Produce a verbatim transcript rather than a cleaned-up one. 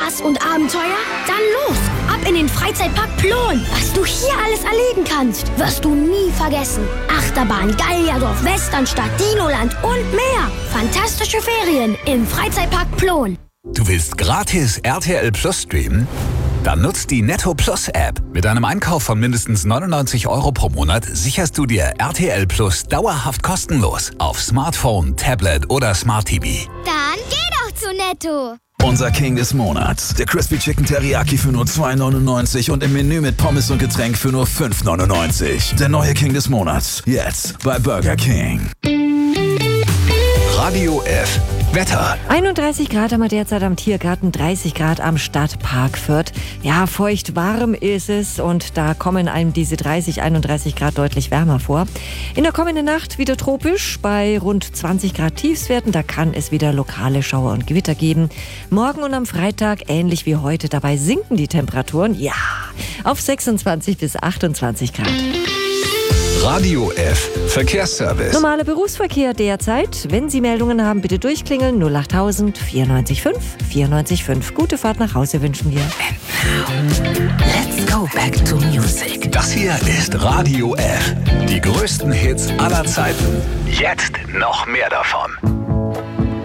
Spaß und Abenteuer? Dann los! Ab in den Freizeitpark Plon! Was du hier alles erleben kannst, wirst du nie vergessen. Achterbahn, Gallierdorf, Westernstadt, Dinoland und mehr. Fantastische Ferien im Freizeitpark Plon. Du willst gratis R T L Plus streamen? Dann nutzt die Netto Plus App. Mit einem Einkauf von mindestens neunundneunzig Euro pro Monat sicherst du dir R T L Plus dauerhaft kostenlos auf Smartphone, Tablet oder Smart T V. Dann geh doch zu Netto. Unser King des Monats. Der Crispy Chicken Teriyaki für nur zwei neunundneunzig und im Menü mit Pommes und Getränk für nur fünf neunundneunzig. Der neue King des Monats. Jetzt bei Burger King. Radio F. Wetter. einunddreißig Grad haben wir derzeit am Tiergarten, dreißig Grad am Stadtpark Fürth. Ja, feucht warm ist es und da kommen einem diese dreißig, einunddreißig Grad deutlich wärmer vor. In der kommenden Nacht wieder tropisch bei rund zwanzig Grad Tiefstwerten. Da kann es wieder lokale Schauer und Gewitter geben. Morgen und am Freitag ähnlich wie heute. Dabei sinken die Temperaturen, ja, auf sechsundzwanzig bis achtundzwanzig Grad. Radio F. Verkehrsservice. Normaler Berufsverkehr derzeit. Wenn Sie Meldungen haben, bitte durchklingeln. null achttausend vierundneunzig fünf vierundneunzig fünf. Gute Fahrt nach Hause wünschen wir. And now, let's go back to music. Das hier ist Radio F. Die größten Hits aller Zeiten. Jetzt noch mehr davon.